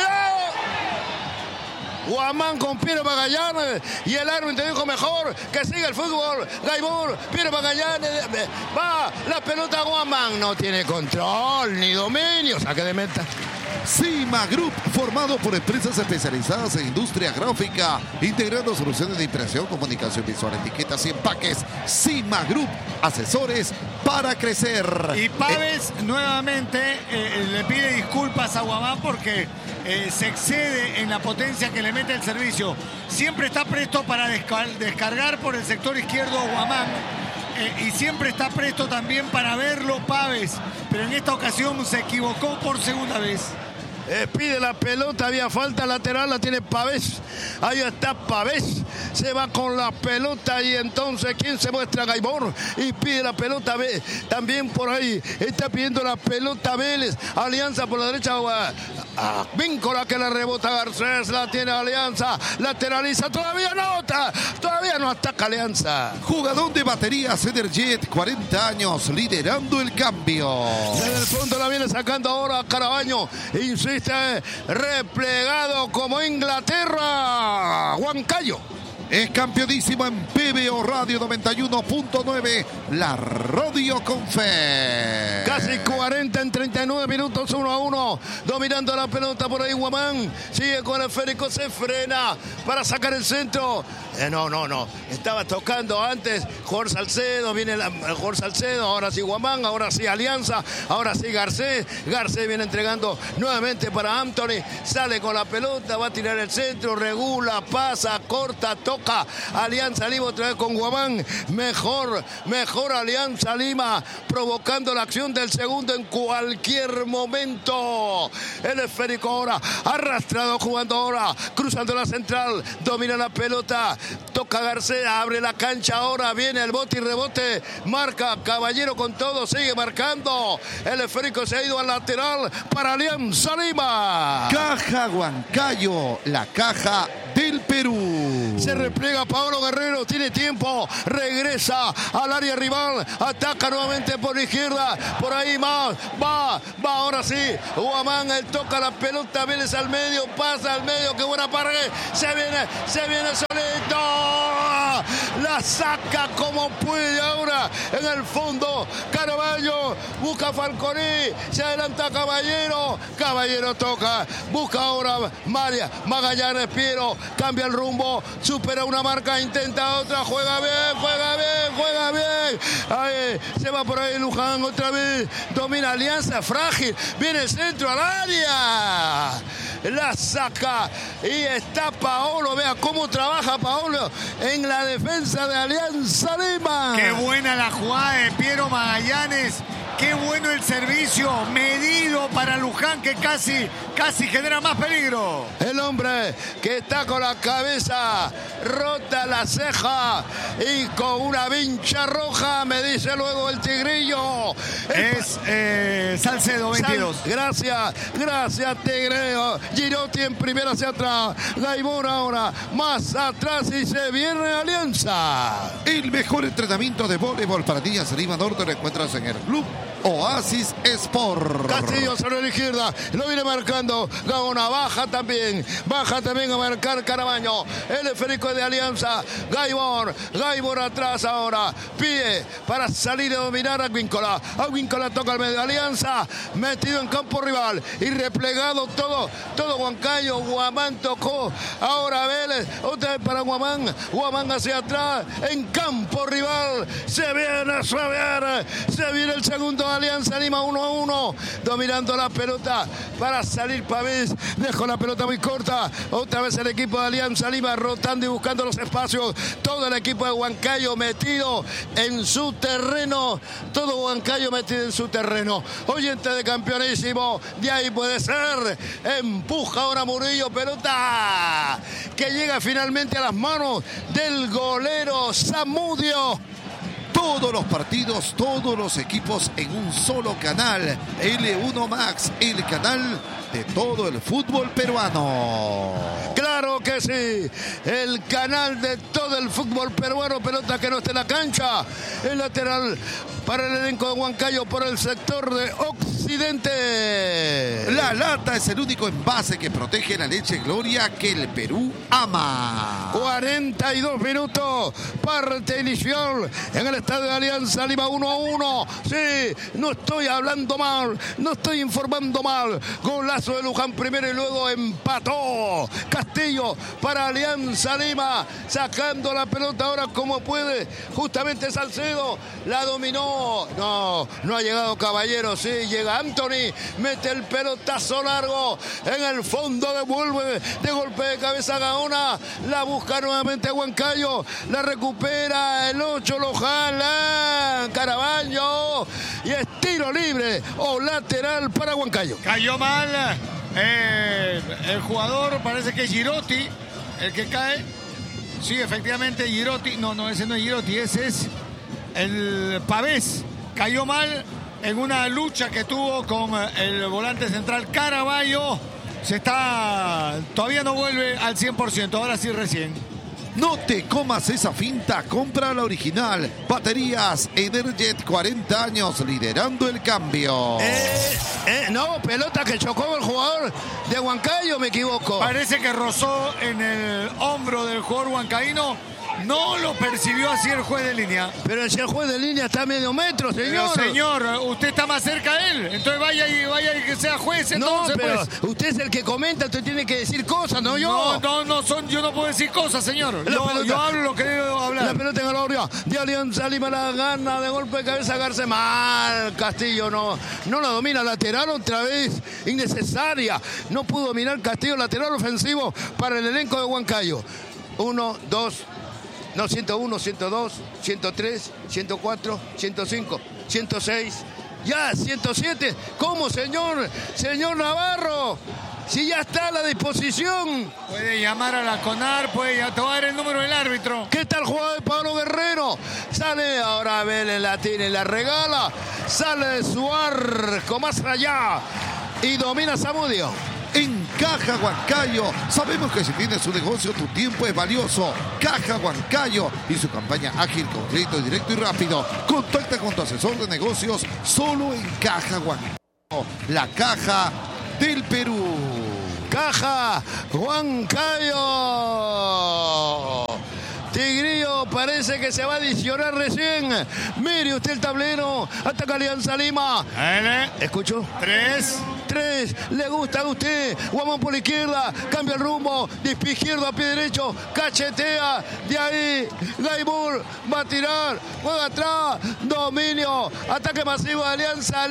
Guamán con Piero Magallanes y el árbitro dijo mejor que siga el fútbol. Gaibor, Piero Magallanes, va la pelota. Guamán no tiene control ni dominio, saque de meta. Cima Group, formado por empresas especializadas en industria gráfica, integrando soluciones de impresión, comunicación visual, etiquetas y empaques. Cima Group, asesores para crecer. Y Pávez nuevamente le pide disculpas a Guamán porque se excede en la potencia que le mete el servicio. Siempre está presto para descargar por el sector izquierdo Guamán. Y siempre está presto también para verlo Pávez, pero en esta ocasión se equivocó por segunda vez. Pide la pelota, había falta lateral, la tiene Pavés. Ahí está Pavés, se va con la pelota y entonces ¿quién se muestra? Gaibor, y pide la pelota. También por ahí está pidiendo la pelota Vélez. Alianza por la derecha, Víncola que la rebota Garcés, la tiene Alianza, lateraliza, todavía no ataca Alianza. Jugador de batería Cederjet, 40 años, liderando el cambio. Desde el fondo la viene sacando ahora Carabaño, insiste, replegado como Inglaterra, Huancayo. Es campeonísimo en PBO Radio 91.9, la radio con fe. Casi 40 en 39 minutos, 1-1. Dominando la pelota por ahí Guamán. Sigue con el esférico, se frena para sacar el centro. No. Estaba tocando antes Jorge Salcedo. Viene el Jorge Salcedo. Ahora sí Guamán, ahora sí Alianza. Ahora sí Garcés. Garcés viene entregando nuevamente para Anthony. Sale con la pelota, va a tirar el centro, regula, pasa, corta, toca. toca Alianza Lima otra vez con Guamán. Mejor Alianza Lima, provocando la acción del segundo en cualquier momento. El esférico ahora, arrastrado, jugando ahora, cruzando la central, domina la pelota, toca García, abre la cancha ahora, viene el bote y rebote, marca Caballero con todo, sigue marcando. El esférico se ha ido al lateral para Alianza Lima. Caja Huancayo, la caja del Perú. Se repliega Paolo Guerrero, tiene tiempo, regresa al área rival, ataca nuevamente por la izquierda, por ahí más, va ahora sí, Guamán, él toca la pelota, Vélez al medio, pasa al medio, qué buena pargue, se viene solito, la saca como puede ahora, en el fondo, Caraballo, busca Falconi, se adelanta Caballero toca, busca ahora Magallanes, Piero, cambia el rumbo, supera una marca, intenta otra, juega bien. Ahí, se va por ahí Luján otra vez, domina Alianza, frágil, viene el centro al área, la saca y está Paolo, vea cómo trabaja Paolo en la defensa de Alianza Lima. Qué buena la jugada de Piero Magallanes. Qué bueno el servicio, medido para Luján, que casi genera más peligro. El hombre que está con la cabeza rota, la ceja y con una vincha roja, me dice luego el tigrillo. Es Salcedo, 22. Gracias Tigrillo. Girotti en primera hacia atrás. Gaibor ahora más atrás y se viene Alianza. El mejor entrenamiento de voleibol para niñas en Lima Norte lo encuentras en el club Oasis Sport. Castillo sobre la izquierda, lo viene marcando Gaona, baja también a marcar Carabaño, el esférico de Alianza, Gaibor atrás ahora, pide para salir a dominar a Advíncula toca al medio de Alianza, metido en campo rival y replegado todo Huancayo. Guamán tocó, ahora Vélez, otra vez para Guamán hacia atrás, en campo rival, se viene el segundo, Alianza Lima 1-1, dominando la pelota para salir Pavés, dejó la pelota muy corta, otra vez el equipo de Alianza Lima rotando y buscando los espacios, todo el equipo de Huancayo metido en su terreno, oyente de Campeonísimo, de ahí puede ser, empuja ahora Murillo, pelota que llega finalmente a las manos del golero Zamudio. Todos los partidos, todos los equipos en un solo canal. L1 Max, el canal de todo el fútbol peruano. Claro que sí, el canal de todo el fútbol peruano. Pelota que no está en la cancha, el lateral para el elenco de Huancayo por el sector de Occidente. La lata es el único envase que protege la leche Gloria que el Perú ama. 42 minutos, parte inicial en el estadio de Alianza Lima, 1-1. Sí, no estoy hablando mal, no estoy informando mal. Golazo de Luján primero y luego empató Castillo para Alianza Lima, sacando la pelota ahora como puede. Justamente Salcedo la dominó. No ha llegado Caballero, sí, llega Anthony, mete el pelotazo largo en el fondo, devuelve de golpe de cabeza Gaona, la busca nuevamente Huancayo, la recupera el 8, lo jala Caraballo y es tiro libre o lateral para Huancayo. Cayó mal el jugador, parece que es Girotti el que cae. Sí, efectivamente Girotti, no, ese no es Girotti, ese es el Pavés. Cayó mal en una lucha que tuvo con el volante central Caraballo. Todavía no vuelve al 100%, ahora sí recién. No te comas esa finta, compra la original. Baterías Energet, 40 años liderando el cambio. No, pelota que chocó el jugador de Huancayo, me equivoco. Parece que rozó en el hombro del jugador huancaíno. No lo percibió así el juez de línea. Pero si el juez de línea está a medio metro, señor. Pero, señor, usted está más cerca de él. Entonces vaya y que sea juez. Entonces, no, pero pues, usted es el que comenta, usted tiene que decir cosas, no yo. Yo no puedo decir cosas, señor. Yo hablo lo que debo hablar. La pelota en el área de Alianza Lima, la gana de golpe de cabeza García. Mal, Castillo no la domina, lateral otra vez, innecesaria. No pudo dominar Castillo, lateral ofensivo para el elenco de Huancayo. 1, 2, no, 101, 102, 103, 104, 105, 106, ya, 107. ¿Cómo, señor Navarro? Si ya está a la disposición. Puede llamar a la CONAR, puede tomar el número del árbitro. ¿Qué tal jugada de Pablo Guerrero? Sale ahora Vélez, la tiene, la regala. Sale de su arco más allá y domina Zamudio. En Caja Huancayo, sabemos que si tienes un negocio, tu tiempo es valioso. Caja Huancayo y su campaña ágil, con crédito directo y rápido. Contacta con tu asesor de negocios solo en Caja Huancayo, la caja del Perú. Caja Huancayo. Tigrillo parece que se va a adicionar recién. Mire usted el tablero. Ataca Alianza Lima. ¿Escucho? 3. Le gusta a usted. Guamón por la izquierda. Cambia el rumbo. De pie izquierdo a pie derecho. Cachetea. De ahí. Gaibur va a tirar. Juega atrás. Dominio. Ataque masivo de Alianza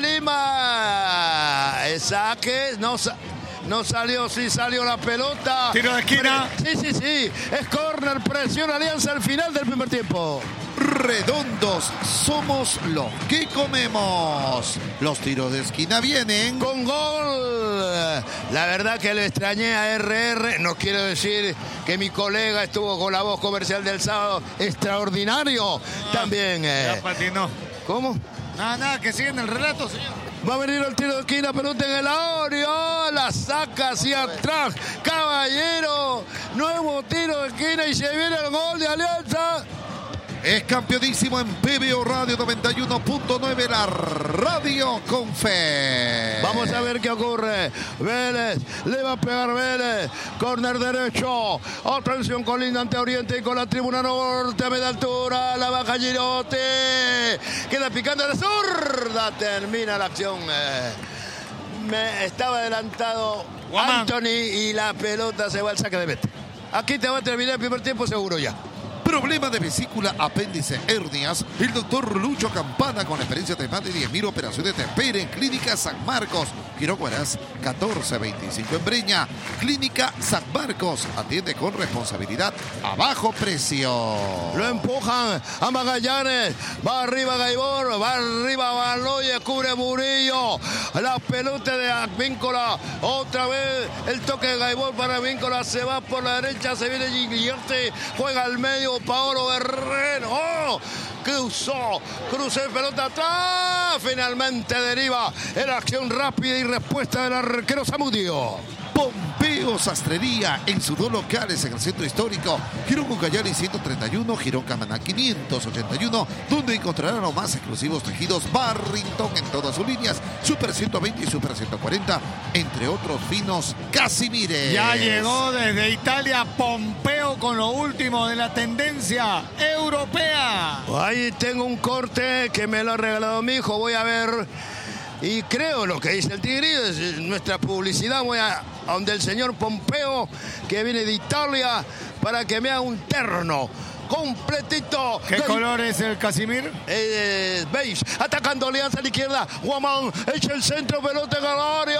Lima. Saque. No salió, sí salió la pelota. Tiro de esquina. Sí. Es córner, presión Alianza al final del primer tiempo. Redondos somos los que comemos. Los tiros de esquina vienen con gol. La verdad que lo extrañé a RR. No quiero decir que mi colega estuvo con la voz comercial del sábado. Extraordinario. También. Ya patinó. ¿Cómo? Nada, que siga en el relato, señor. Va a venir el tiro de esquina, pelota en el Aureo, la saca hacia atrás, Caballero, nuevo tiro de esquina y se viene el gol de Alianza. Es campeonísimo en PBO Radio 91.9, la radio con fe. Vamos a ver qué ocurre. Vélez, le va a pegar Vélez. Córner derecho. Atención con Linda ante Oriente y con la tribuna norte a media altura. La baja Girote. Queda picando a la zurda. Termina la acción. Estaba adelantado Guamán. Anthony y la pelota se va al saque de meta. Aquí te va a terminar el primer tiempo seguro ya. Problema de vesícula, apéndice, hernias. El doctor Lucho Campana, con experiencia de más de 10.000 operaciones de Pere en Clínica San Marcos. Quiro Guaraz, 1425 en Breña. Clínica San Marcos. Atiende con responsabilidad a bajo precio. Lo empujan a Magallanes. Va arriba Gaibor. Va arriba Baloya. Cubre Murillo. La pelota de Advíncula. Otra vez el toque de Gaibor para Advíncula. Se va por la derecha. Se viene Gigliotti. Juega al medio. Paolo Guerrero. ¡Oh! Cruzó el pelota atrás. Finalmente deriva en acción rápida y respuesta del arquero Zamudio. Pompeo Sastrería en sus dos locales en el centro histórico. Girón Cucayali 131, Girón Camaná 581, donde encontrarán los más exclusivos tejidos Barrington en todas sus líneas, Super 120 y Super 140, entre otros finos Casimires. Ya llegó desde Italia Pompeo con lo último de la tendencia europea. Ahí tengo un corte que me lo ha regalado mi hijo, voy a ver. Y creo lo que dice el Tigrillo, es nuestra publicidad. Voy a donde el señor Pompeo, que viene de Italia, para que me haga un terno completito. ¿Qué color es el Casimir? Beige. Atacando Alianza a la izquierda. Guamán echa el centro, pelota en el área.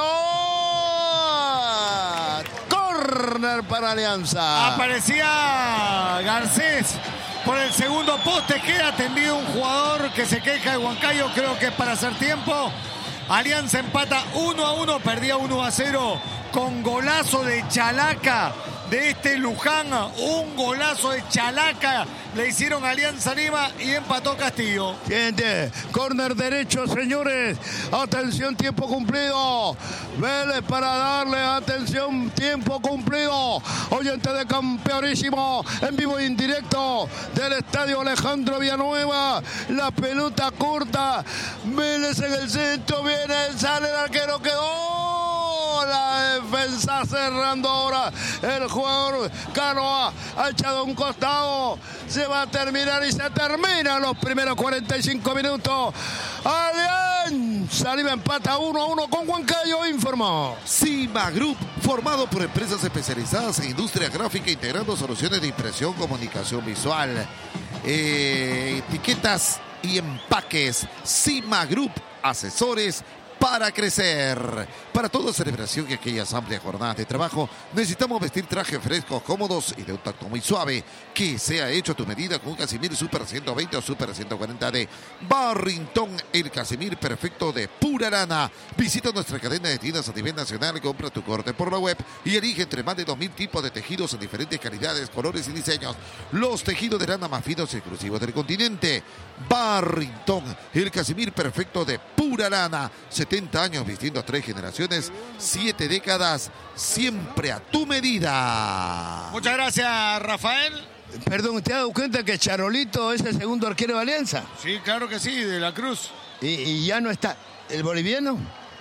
Corner para Alianza. Aparecía Garcés por el segundo poste. Queda tendido un jugador que se queja de Huancayo. Creo que es para hacer tiempo. Alianza empata 1-1, perdía 1-0 con golazo de Chalaca de Luján. Un golazo de Chalaca le hicieron a Alianza Lima y empató Castillo. Gente, córner derecho, señores. Atención, tiempo cumplido. Vélez para darle atención, tiempo cumplido. Oyente de campeonísimo, en vivo e indirecto del estadio Alejandro Villanueva. La pelota corta. Vélez en el centro, viene, sale el arquero, quedó. La defensa cerrando ahora. El jugador Canoa ha echado un costado. Se va a terminar y se terminan los primeros 45 minutos. Alianza Lima empata 1-1 con Huancayo, informó. Cima Group, formado por empresas especializadas en industria gráfica, integrando soluciones de impresión, comunicación visual, etiquetas y empaques. Cima Group, asesores para crecer. Para toda celebración y aquellas amplias jornadas de trabajo, necesitamos vestir trajes frescos, cómodos y de un tacto muy suave, que sea hecho a tu medida con un Casimir Super 120 o Super 140 de Barrington, el Casimir perfecto de pura lana. Visita nuestra cadena de tiendas a nivel nacional, compra tu corte por la web y elige entre más de 2000 tipos de tejidos en diferentes calidades, colores y diseños. Los tejidos de lana más finos y exclusivos del continente. Barrington, el Casimir perfecto de pura lana. 70 años vistiendo a 3 generaciones, 7 décadas, siempre a tu medida. Muchas gracias, Rafael. Perdón, ¿te has dado cuenta que Charolito es el segundo arquero de Alianza? Sí, claro que sí, de la Cruz. Y ya no está el boliviano.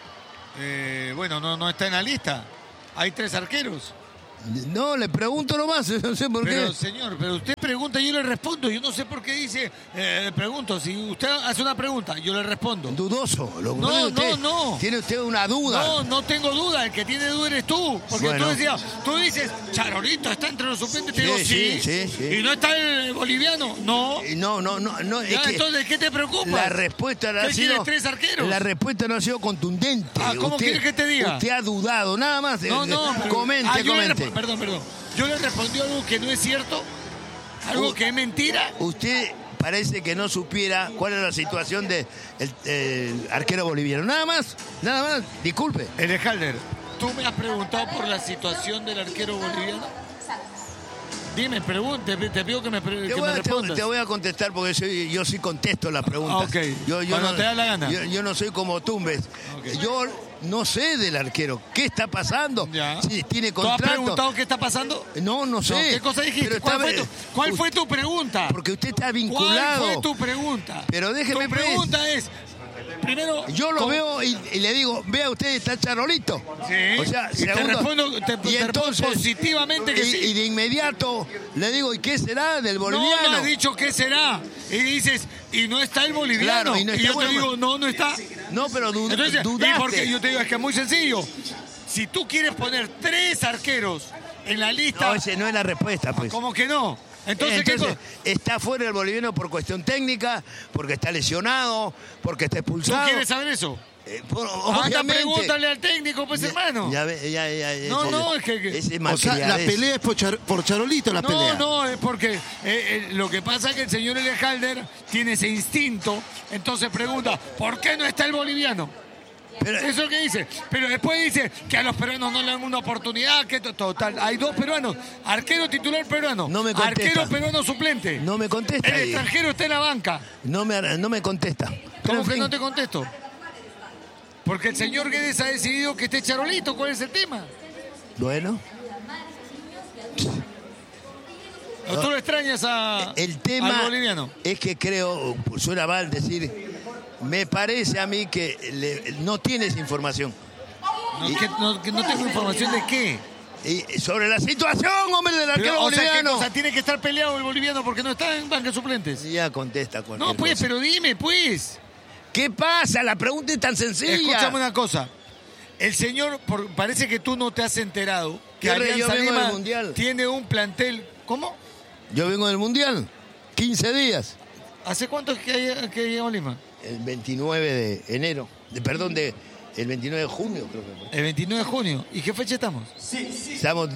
Bueno, no está en la lista. Hay 3 arqueros. No, le pregunto nomás, no sé por Pero, qué. señor, pero usted pregunta y yo le respondo. Yo no sé por qué dice, le pregunto. Si usted hace una pregunta, yo le respondo. Dudoso. No. Tiene usted una duda. No tengo duda. El que tiene duda eres tú. Porque Bueno. tú dices, Charolito está entre los suplentes. Te digo, Sí. ¿Y no está el boliviano? No. No. Ya, Es que entonces, ¿qué te preocupa? la respuesta no ha ¿Qué sido. tienes 3 arqueros? La respuesta no ha sido contundente. ¿Cómo quieres que te diga? Usted ha dudado, nada más. No. Pero, Comente. Perdón. Yo le respondí algo que no es cierto. Algo que es mentira. Usted parece que no supiera cuál es la situación del arquero boliviano. Nada más. Disculpe. Elejalder, ¿tú me has preguntado por la situación del arquero boliviano? Dime, te pido que me respondas. Te voy a contestar porque yo sí contesto las preguntas. Ok, cuando te da la gana. Yo no soy como Tumbes. Okay. Yo no sé del arquero. ¿Qué está pasando? Ya. Si tiene ¿Tú has contrato. preguntado qué está pasando? No sé. No, ¿qué cosa dijiste? Pero ¿Cuál fue tu pregunta? Porque usted está vinculado. ¿Cuál fue tu pregunta? Pero déjeme, Tu pregunta es, primero... Yo lo veo y le digo, vea usted, está Charolito. Sí. O sea, Y te respondo positivamente que sí. Y de inmediato le digo, ¿y qué será del boliviano? No has dicho qué será. Y dices, y no está el boliviano. Claro, y no está, yo bueno, te digo, no está. No, pero Entonces, dudaste. ¿y por qué? Yo te digo, es que es muy sencillo. Si tú quieres poner 3 arqueros en la lista... No, esa no es la respuesta, pues. ¿Cómo que no? Entonces, ¿qué cosa? Está fuera el boliviano por cuestión técnica, porque está lesionado, porque está ¿Tú expulsado. quieres saber eso? Obviamente. Pregúntale al técnico, pues, hermano. Ya, No, es que... Ese O sea, la pelea es por Charolito, la pelea. No, es porque lo que pasa es que el señor Elejalder tiene ese instinto, entonces pregunta, ¿por qué no está el boliviano? Pero, Eso es lo que dice. Pero después dice que a los peruanos no le dan una oportunidad, que total. Hay 2 peruanos, arquero titular peruano, No me contesta. arquero peruano suplente. no me contesta. El extranjero está en la banca. No me contesta. Pero, ¿Cómo en que fin, no te contesto? Porque el señor Guedes ha decidido que esté Charolito. ¿Cuál es el tema? Bueno, ¿O tú lo extrañas el tema al boliviano? es que creo, suena mal decir, me parece a mí que no tienes información. Que no tengo información de qué. Y sobre la situación, hombre, del arquero O sea, ¿qué boliviano. cosa? Tiene que estar peleado el boliviano porque no está en banca de suplentes. Ya contesta cualquier No, pues, cosa. pero dime, pues. ¿Qué pasa? La pregunta es tan sencilla. Escúchame una cosa. El señor, parece que tú no te has enterado que Yo Alianza vengo Lima del Mundial. tiene un plantel. ¿Cómo? Yo vengo del Mundial, 15 días, ¿Hace cuánto es que llegó a Lima? el 29 de enero, el 29 de junio creo que fue. El 29 de junio. ¿Y qué fecha estamos? Estamos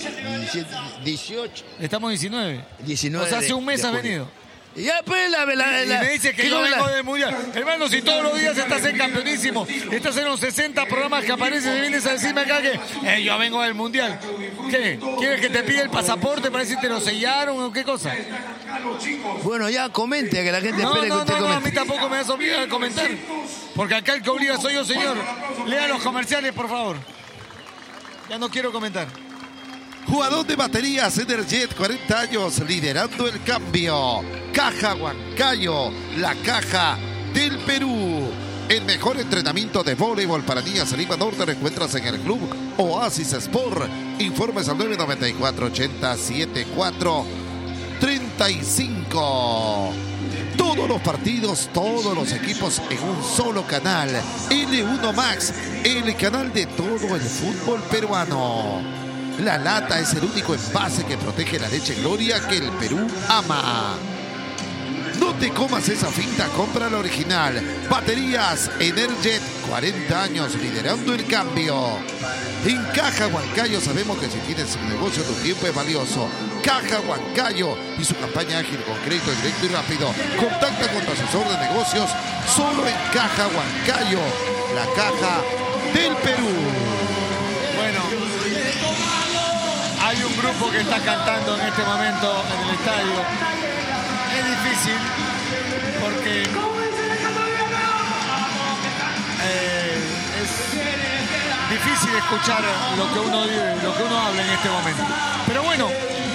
18, Estamos 19. 19 O sea, hace un mes de has junio. venido. Y ya pues Y me dice que ¿qué yo con vengo del Mundial. Hermano, si todos los días estás en campeonísimo, estás en los 60 programas que apareces y vienes a decirme acá que yo vengo del Mundial. ¿Qué? ¿Quieres que te pida el pasaporte para decir si te lo sellaron o qué cosa? Bueno, ya comente, que la gente No, espere que usted a mí comente. tampoco me vas a obligar a comentar. Porque acá el que obliga soy yo, señor. Lea los comerciales, por favor. Ya no quiero comentar. Jugador de baterías Energet, 40 años, liderando el cambio. Caja Huancayo, la caja del Perú. El mejor entrenamiento de voleibol para niñas en Lima Norte lo encuentras en el club Oasis Sport. Informes al 994-87-435. Todos los partidos, todos los equipos en un solo canal. L1 Max, el canal de todo el fútbol peruano. La lata es el único envase que protege la leche Gloria que el Perú ama. No te comas esa finta, compra la original. Baterías Energet, 40 años liderando el cambio. En Caja Huancayo sabemos que si tienes un negocio tu tiempo es valioso. Caja Huancayo y su campaña ágil con crédito directo y rápido. Contacta con tu asesor de negocios solo en Caja Huancayo, la caja del Perú. Bueno, hay un grupo que está cantando en este momento en el estadio. Es difícil porque es difícil escuchar lo que uno habla en este momento. Pero bueno,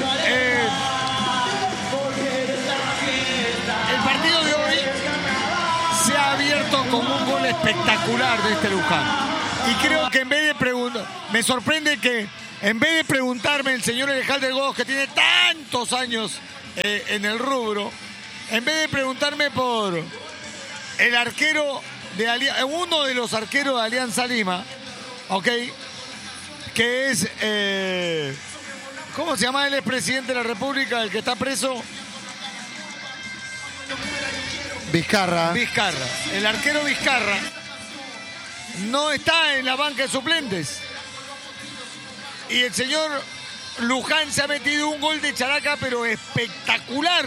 el partido de hoy se ha abierto con un gol espectacular de este Luján. Y creo que en vez de preguntar, me sorprende que en vez de preguntarme el señor Alejandro Gómez, que tiene tantos años en el rubro, en vez de preguntarme por el arquero de uno de los arqueros de Alianza Lima, ¿ok? Que es, ¿cómo se llama el expresidente de la República, el que está preso? Vizcarra. El arquero Vizcarra no está en la banca de suplentes. Y el señor Luján se ha metido un gol de chalaca, pero espectacular.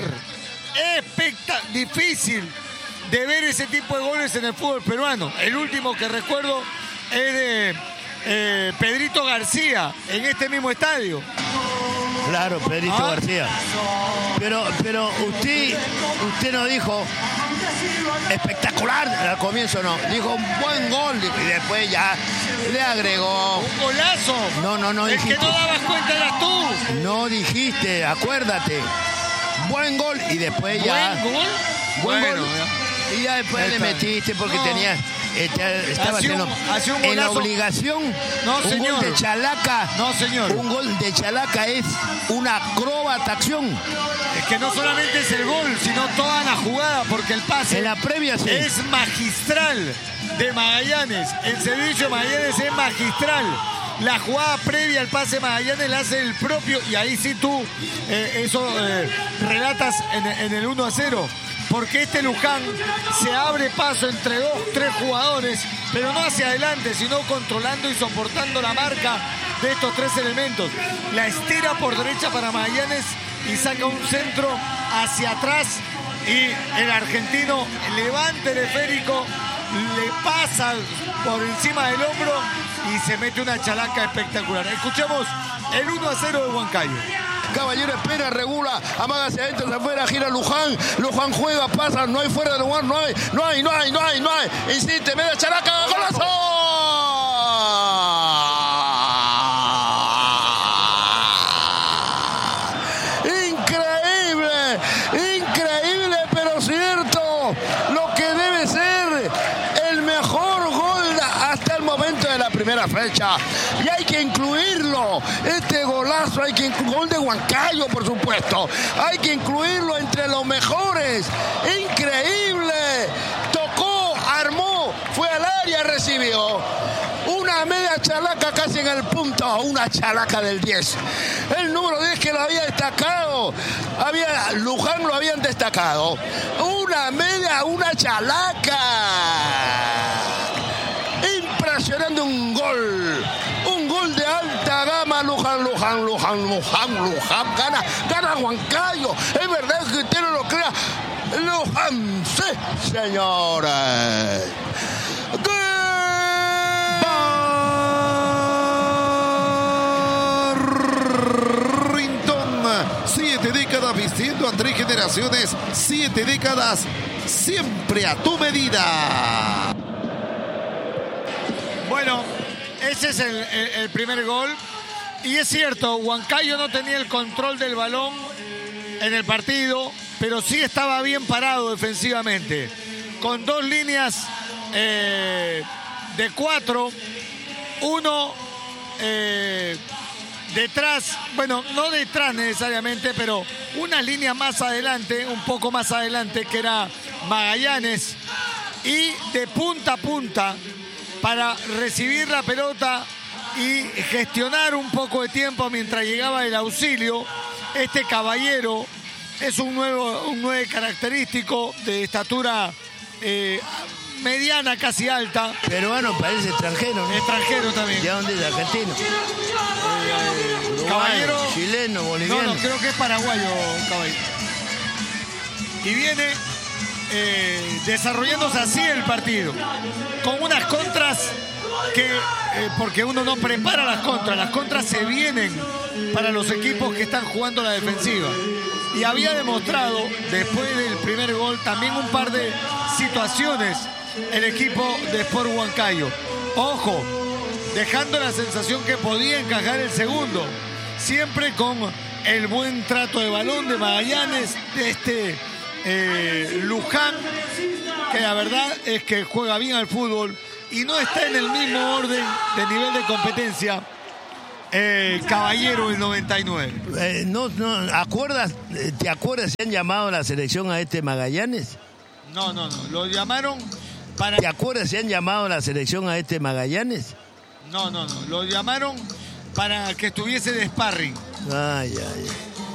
Difícil de ver ese tipo de goles en el fútbol peruano. El último que recuerdo es de Pedrito García en este mismo estadio. Claro, Pedrito García. Pero usted no dijo espectacular al comienzo, no. Dijo un buen gol y después ya le agregó. Un golazo. No el dijiste. Que no dabas cuenta eras tú. No dijiste, acuérdate. Buen gol y después ya. ¿Buen gol? Buen Bueno, gol. Y ya después le metiste porque tenías. Estaba haciendo en obligación. No, un señor. Gol de chalaca. No, señor. Un gol de chalaca es una acróbata acción. Es que no solamente es el gol, sino toda la jugada, porque el pase en la previa sí. Es magistral de Magallanes. El servicio de Magallanes es magistral. La jugada previa al pase de Magallanes la hace el propio, y ahí sí tú relatas en el 1-0. Porque este Luján se abre paso entre 2-3 jugadores, pero no hacia adelante, sino controlando y soportando la marca de estos 3 elementos. La estira por derecha para Magallanes y saca un centro hacia atrás, y el argentino levanta el esférico, le pasa por encima del hombro y se mete una chalaca espectacular. Escuchemos el 1-0 de Huancayo. Caballero espera, regula, amaga hacia adentro, hacia afuera, gira Luján. Luján juega, pasa, no hay fuera de lugar, no hay. Insiste, media chalaca, ¡golazo! Increíble, pero cierto. Lo que debe ser el mejor gol hasta el momento de la primera fecha. Y hay que incluirlo. Este golazo gol de Huancayo, por supuesto. Hay que incluirlo entre los mejores. Increíble. Tocó, armó, fue al área, recibió. Una media chalaca casi en el punto. Una chalaca del 10. El número 10 que lo había destacado. Luján lo habían destacado. Una chalaca. Impresionante un gol. Un gol de alta gama. Luján. Gana Huancayo. Es verdad que usted no lo crea. Luján, sí, señores. Barrington, 7 décadas vistiendo a 3 generaciones, 7 décadas siempre a tu medida. Bueno, ese es el primer gol. Y es cierto, Huancayo no tenía el control del balón en el partido, pero sí estaba bien parado defensivamente. Con 2 líneas de 4, uno detrás, bueno, no detrás necesariamente, pero una línea más adelante, un poco más adelante, que era Magallanes, y de punta a punta para recibir la pelota y gestionar un poco de tiempo mientras llegaba el auxilio. Este caballero Es un 9 característico, de estatura mediana, casi alta. Peruano, parece extranjero, ¿no? Extranjero también. ¿De dónde es? Argentino. Caballero. Chileno, boliviano. No, creo que es paraguayo, Caballero. Y viene desarrollándose así el partido, con unas contras que, porque uno no prepara las contras se vienen para los equipos que están jugando la defensiva. Y había demostrado, después del primer gol, también un par de situaciones el equipo de Sport Huancayo. Ojo, dejando la sensación que podía encajar el segundo, siempre con el buen trato de balón de Magallanes, de Luján, que la verdad es que juega bien al fútbol y no está en el mismo orden de nivel de competencia. Caballero el 99. ¿Te acuerdas si han llamado a la selección a Magallanes? No. Lo llamaron para... ¿Te acuerdas si han llamado a la selección a Magallanes? No. Lo llamaron para que estuviese de sparring. Ay.